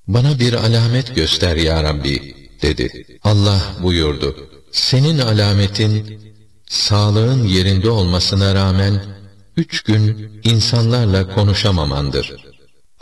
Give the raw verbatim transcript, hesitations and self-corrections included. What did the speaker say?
Bana bir alamet göster ya Rabbi dedi. Allah buyurdu. Senin alametin sağlığın yerinde olmasına rağmen üç gün insanlarla konuşamamandır.